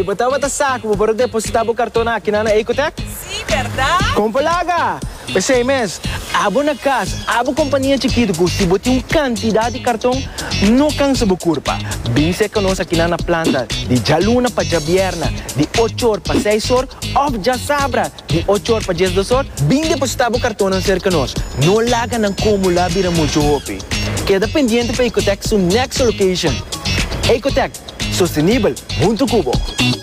botava o saco para depositar o cartão aqui na Ecotec? Sim, verdade? Compalaga! Pensei, mas, abo na casa, abo companhia chiquita, se botar uma quantidade de cartão, não cansa a curva. Bem se que nós aqui na planta, de jaluna para jabierna, de 8 horas para 6 horas, ou já sabra, de 8 horas para 10 horas, bem depositar o cartão cerca de nós. Não laga não como lá vira muito hopi. Queda pendiente para Ecotec, sua next location. Ecotec, sustentável, muito cubo.